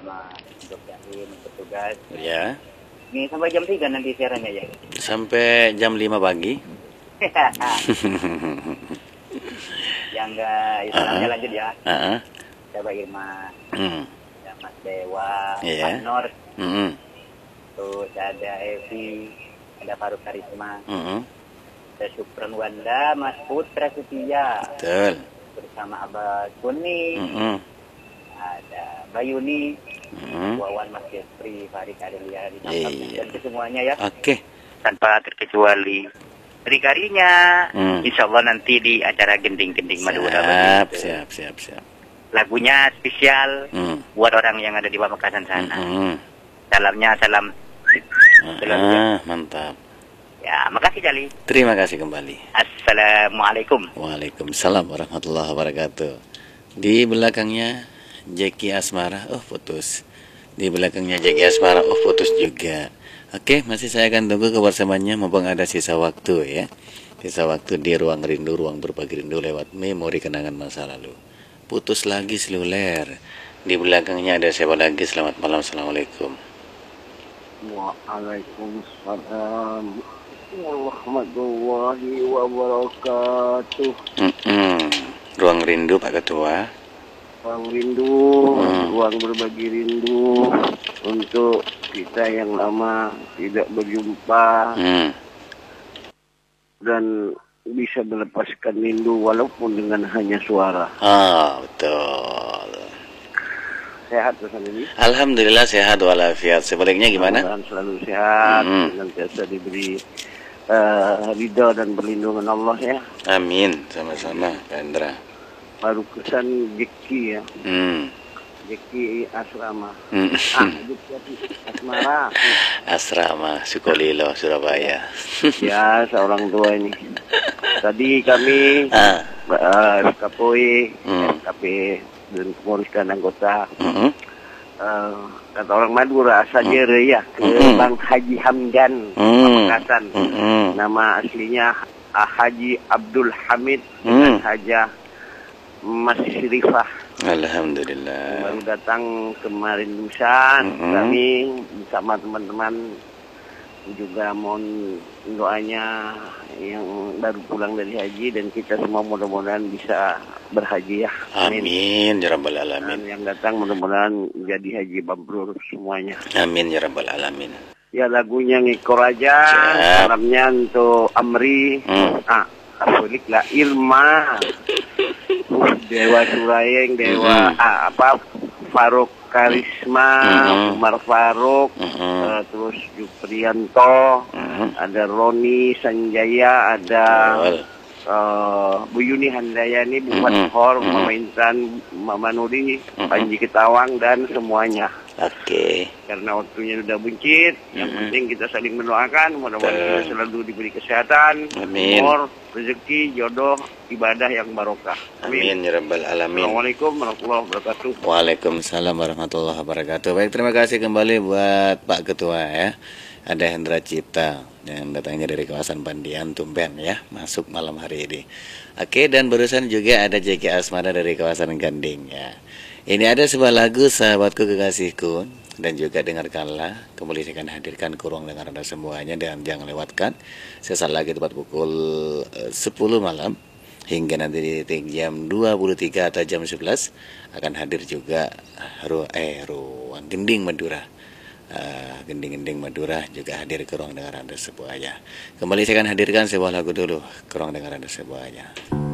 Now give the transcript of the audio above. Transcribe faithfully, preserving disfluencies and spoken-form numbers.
sama untuk Yakin untuk tugas. Ya. Ini sampai jam tiga nanti siarannya ya. Sampai jam lima pagi. Yang enggak Islamnya Uh-uh. lanjut ya. Uh-uh. Ada Pak Irman, Hmm. ada Mas Dewa, Iya. Pak Nur, Mm-mm. terus ada Evi, ada Faruk Karisma, Mm-mm. ada Supran Wanda, Mas Putra Setia, Betul. bersama Abah Kuni, Mm-mm. ada Bayuni, Mm-mm. Wawan, Mas Jeffrey, Farid Adelia, Iya. dan semuanya ya, Oke. tanpa terkecuali. Rikarinya, Hmm. insya Allah nanti di acara gending-gending Madura. Siap, begitu. siap, siap, siap. Lagunya spesial Hmm. buat orang yang ada di Pamekasan sana. Mm-mm. Salamnya salam. Ah, mantap. Ya, makasih Jali. Terima kasih kembali. Assalamualaikum. Waalaikumsalam warahmatullahi wabarakatuh. Di belakangnya Jeki Asmara, oh putus. Di belakangnya Jeki Asmara, oh putus juga. Oke, masih saya akan tunggu kebersamaannya mumpung ada sisa waktu ya. Sisa waktu di ruang rindu, ruang berbagi rindu lewat memori kenangan masa lalu. Putus lagi seluler. Di belakangnya ada siapa lagi? Selamat malam, assalamualaikum. Waalaikumsalam warahmatullahi wabarakatuh. Mm-mm. Ruang rindu Pak Ketua. Ruang rindu, Hmm. ruang berbagi rindu untuk kita yang lama tidak berjumpa Hmm. dan bisa melepaskan rindu walaupun dengan hanya suara. Ah, betul. Sehat pesan ini. Alhamdulillah sehat walafiat. Sebaliknya gimana? Mudah-mudahan selalu sehat, Hmm. senantiasa diberi uh, ridha dan perlindungan Allah ya. Amin, sama-sama Pak Indra. Baru kesan Jeki ya, Hmm. Jeki Asrama. Hmm. Ah, Jeki Asmara. Asrama Sukolilo Surabaya. Ya, seorang tua ini. Tadi kami Ah. uh, F K P O I, Hmm. F K P dan penguruskan anggota. Mm-mm. Uh, kata orang Madura saja ya ke Hmm. Bang Haji Hamdan Hmm. Pamekasan. Mm-mm. Nama aslinya ah, Haji Abdul Hamid Hmm. dan Hajah Mas Sirifah. Alhamdulillah. Baru datang kemarin lusa. Mm-mm. Kami bersama teman-teman juga mohon doanya yang baru pulang dari haji dan kita semua mudah-mudahan bisa berhaji ya. Amin ya rabbal Dan alamin. yang datang mudah-mudahan jadi haji mabrur semuanya. Amin ya rabbal alamin. Ya lagunya ngikor aja. Siap. Salamnya untuk Amri. Hmm. Ah, Katolik lah Irma. Dewa Surayeng, Dewa Mm-mm. ah, apa Faruk Karisma, Mm-mm. Umar Faruk, Mm-mm. eh, terus Juprianto, Mm-mm. ada Roni Sanjaya, ada Betul. eh, Bu Yuni Handayani, Bu Mm-mm. Fathor, Mm-mm. Mama Intan, Mama Nuri, Mm-mm. Panji Ketawang dan semuanya. Oke. Karena waktunya sudah buncit, yang Mm-mm. penting kita saling mendoakan, mudah-mudahan Betul. kita selalu diberi kesehatan, Amin. umur, rezeki, jodoh, ibadah yang barokah. Amin ya rabbal alamin. Assalamualaikum warahmatullahi wabarakatuh. Waalaikumsalam warahmatullahi wabarakatuh. Baik, terima kasih kembali buat Pak Ketua ya. Ada Hendra Cipta yang datangnya dari kawasan Pandian Tumben ya, masuk malam hari ini. Oke, dan barusan juga ada Jeki Asmara dari kawasan Ganding ya. Ini ada sebuah lagu sahabatku kekasihku dan juga dengarkanlah. Kembali saya akan hadirkan ke ruang dengar Anda semuanya dan jangan lewatkan. Sesaat lagi tepat pukul eh, sepuluh malam hingga nanti di jam dua puluh tiga atau jam sebelas akan hadir juga ru eh ruang gending Madura. Uh, gending-gending Madura juga hadir ke ruang dengar Anda semuanya. Kembali saya akan hadirkan sebuah lagu dulu ke ruang dengar Anda semuanya.